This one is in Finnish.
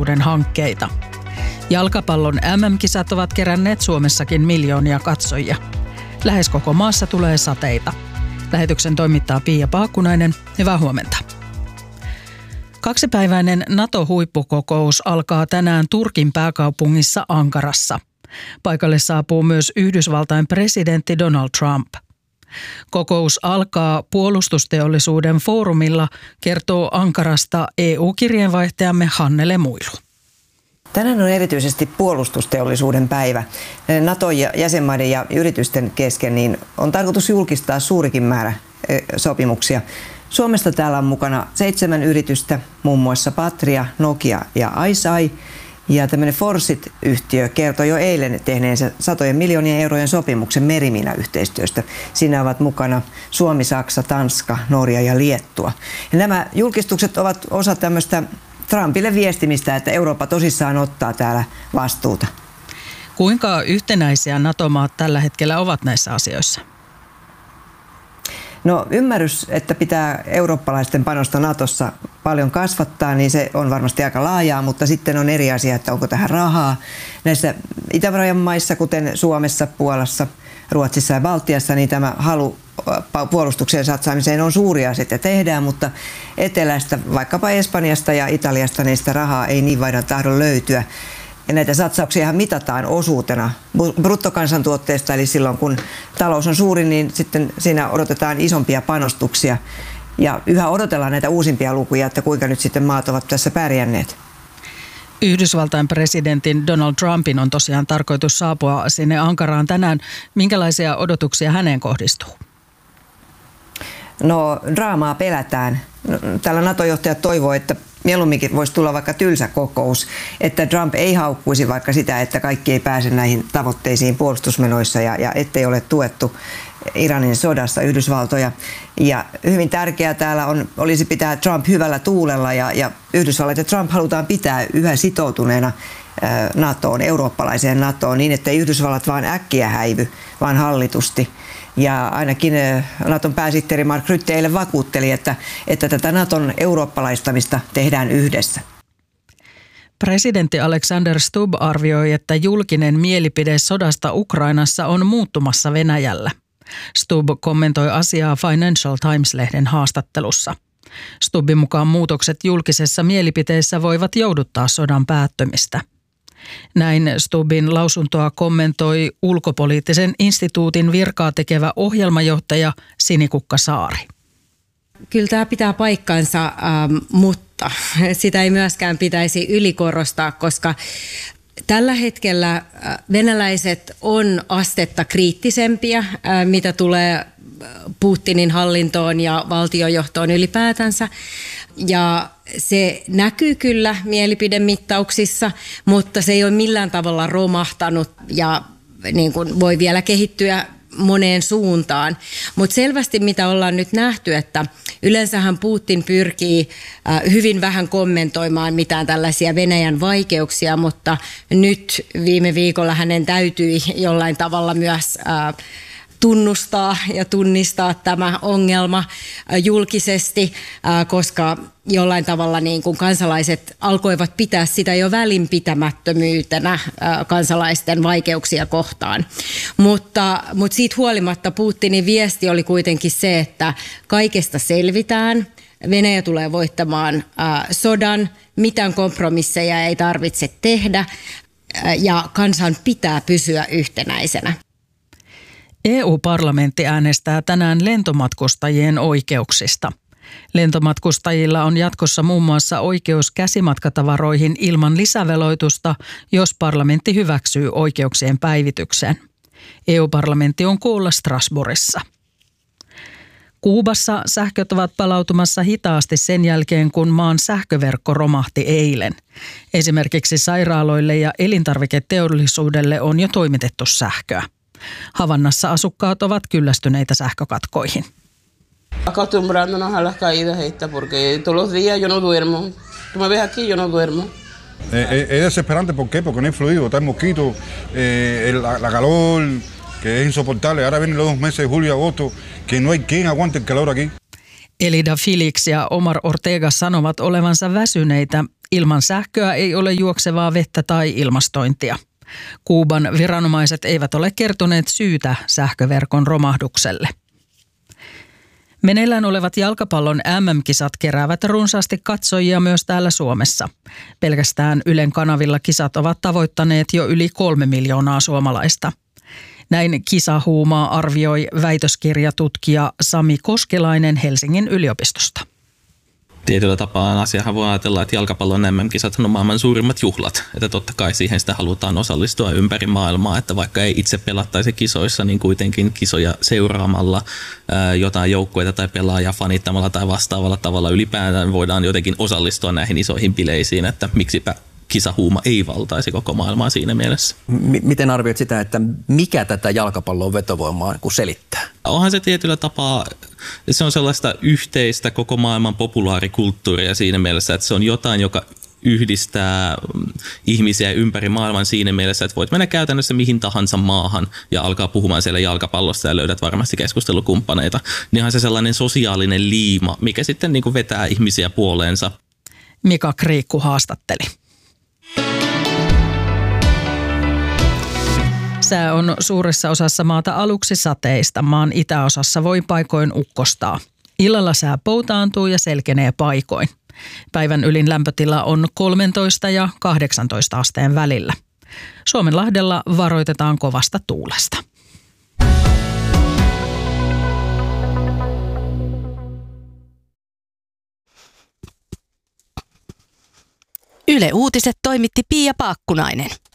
tulevaisuuden hankkeita. Jalkapallon MM-kisat ovat keränneet Suomessakin miljoonia katsojia. Lähes koko maassa tulee sateita. Lähetyksen toimittaa Pia Paakkunainen. Hyvää huomenta. Kaksipäiväinen NATO-huippukokous alkaa tänään Turkin pääkaupungissa Ankarassa. Paikalle saapuu myös Yhdysvaltain presidentti Donald Trump. Kokous alkaa puolustusteollisuuden foorumilla, kertoo Ankarasta EU-kirjeenvaihtajamme Hannele Muilu. Tänään on erityisesti puolustusteollisuuden päivä. NATO-jäsenmaiden ja yritysten kesken niin on tarkoitus julkistaa suurikin määrä sopimuksia. Suomesta täällä on mukana 7 yritystä, muun muassa Patria, Nokia ja ICEYE. Ja tämmöinen Forsit-yhtiö kertoi jo eilen tehneensä satojen miljoonien eurojen sopimuksen meriminayhteistyöstä. Siinä ovat mukana Suomi, Saksa, Tanska, Norja ja Liettua. Ja nämä julkistukset ovat osa tämmöistä Trumpille viestimistä, että Eurooppa tosissaan ottaa täällä vastuuta. Kuinka yhtenäisiä NATO-maat tällä hetkellä ovat näissä asioissa? No ymmärrys, että pitää eurooppalaisten panosta Natossa paljon kasvattaa, niin se on varmasti aika laajaa, mutta sitten on eri asia, että onko tähän rahaa. Näissä Itävallan maissa, kuten Suomessa, Puolassa, Ruotsissa ja Baltiassa, niin tämä halu puolustukseen satsaamiseen on suuri asia, että tehdään, mutta etelästä, vaikkapa Espanjasta ja Italiasta, niin sitä rahaa ei niin vain tahdo löytyä. Ja näitä satsauksia mitataan osuutena bruttokansantuotteesta, eli silloin kun talous on suuri, niin sitten siinä odotetaan isompia panostuksia. Ja yhä odotellaan näitä uusimpia lukuja, että kuinka nyt sitten maat ovat tässä pärjänneet. Yhdysvaltain presidentin Donald Trumpin on tosiaan tarkoitus saapua sinne Ankaraan tänään. Minkälaisia odotuksia häneen kohdistuu? No draamaa pelätään. Täällä NATO-johtajat toivoo, että mieluumminkin voisi tulla vaikka tylsä kokous, että Trump ei haukkuisi vaikka sitä, että kaikki ei pääse näihin tavoitteisiin puolustusmenoissa ja ettei ole tuettu Iranin sodassa Yhdysvaltoja. Ja hyvin tärkeää täällä olisi pitää Trump hyvällä tuulella ja Yhdysvallat ja Trump halutaan pitää yhä sitoutuneena NATOon, eurooppalaiseen NATOon, niin ettei Yhdysvallat vaan äkkiä häivy, vaan hallitusti. Ja ainakin Naton pääsihteeri Mark Rutte eilen vakuutteli, että tätä Naton eurooppalaistamista tehdään yhdessä. Presidentti Alexander Stubb arvioi, että julkinen mielipide sodasta Ukrainassa on muuttumassa Venäjällä. Stubb kommentoi asiaa Financial Times-lehden haastattelussa. Stubbin mukaan muutokset julkisessa mielipiteessä voivat jouduttaa sodan päättymistä. Näin Stubbin lausuntoa kommentoi ulkopoliittisen instituutin virkaa tekevä ohjelmajohtaja Sinikukka Saari. Kyllä tämä pitää paikkansa, mutta sitä ei myöskään pitäisi ylikorostaa, koska tällä hetkellä venäläiset on astetta kriittisempiä, mitä tulee Putinin hallintoon ja valtiojohtoon ylipäätänsä. Ja se näkyy kyllä mielipidemittauksissa, mutta se ei ole millään tavalla romahtanut ja niin kuin voi vielä kehittyä moneen suuntaan. Mutta selvästi mitä ollaan nyt nähty, että yleensähän Putin pyrkii hyvin vähän kommentoimaan mitään tällaisia Venäjän vaikeuksia, mutta nyt viime viikolla hänen täytyi jollain tavalla myös tunnustaa ja tunnistaa tämä ongelma julkisesti, koska jollain tavalla niin kuin kansalaiset alkoivat pitää sitä jo välinpitämättömyytenä kansalaisten vaikeuksia kohtaan. Mutta siitä huolimatta Putinin viesti oli kuitenkin se, että kaikesta selvitään. Venäjä tulee voittamaan sodan, mitään kompromisseja ei tarvitse tehdä ja kansan pitää pysyä yhtenäisenä. EU-parlamentti äänestää tänään lentomatkustajien oikeuksista. Lentomatkustajilla on jatkossa muun muassa oikeus käsimatkatavaroihin ilman lisäveloitusta, jos parlamentti hyväksyy oikeuksien päivityksen. EU-parlamentti on koolla Strasbourgissa. Kuubassa sähköt ovat palautumassa hitaasti sen jälkeen, kun maan sähköverkko romahti eilen. Esimerkiksi sairaaloille ja elintarviketeollisuudelle on jo toimitettu sähköä. Havannassa asukkaat ovat kyllästyneitä sähkökatkoihin. Acostumbrándonos a las caídas estas porque todos los días yo no duermo. Tú me ves aquí, yo no duermo. Es desesperante, ¿por qué? Porque no hay fluido, está el mosquito, la calor, que es insoportable. Ahora vienen los 2 meses, julio y agosto, que no hay quien aguante el calor aquí. Elida Felix ja Omar Ortega sanovat olevansa väsyneitä. Ilman sähköä ei ole juoksevaa vettä tai ilmastointia. Kuuban viranomaiset eivät ole kertoneet syytä sähköverkon romahdukselle. Meneillään olevat jalkapallon MM-kisat keräävät runsaasti katsojia myös täällä Suomessa. Pelkästään Ylen kanavilla kisat ovat tavoittaneet jo yli 3 miljoonaa suomalaista. Näin kisahuumaa arvioi väitöskirjatutkija Sami Koskelainen Helsingin yliopistosta. Tietyllä tapaa asiahan voi ajatella, että jalkapallon MM-kisat on maailman suurimmat juhlat. Että totta kai siihen sitä halutaan osallistua ympäri maailmaa, että vaikka ei itse pelattaisi kisoissa, niin kuitenkin kisoja seuraamalla jotain joukkueita tai pelaajaa fanittamalla tai vastaavalla tavalla ylipäätään voidaan jotenkin osallistua näihin isoihin bileisiin, että miksipä kisahuuma ei valtaisi koko maailmaa siinä mielessä. Miten arvioit sitä, että mikä tätä jalkapallon vetovoimaa selittää? Onhan se tietyllä tapaa, se on sellaista yhteistä koko maailman populaarikulttuuria siinä mielessä, että se on jotain, joka yhdistää ihmisiä ympäri maailman siinä mielessä, että voit mennä käytännössä mihin tahansa maahan ja alkaa puhumaan siellä jalkapallosta ja löydät varmasti keskustelukumppaneita. Niin onhan se sellainen sosiaalinen liima, mikä sitten niin kuin vetää ihmisiä puoleensa. Mika Kriikku haastatteli. Sää on suuressa osassa maata aluksi sateista. Maan itäosassa voi paikoin ukkostaa. Illalla sää poutaantuu ja selkenee paikoin. Päivän ylin lämpötila on 13 ja 18 asteen välillä. Suomenlahdella varoitetaan kovasta tuulesta. Yle Uutiset toimitti Pia Paakkunainen.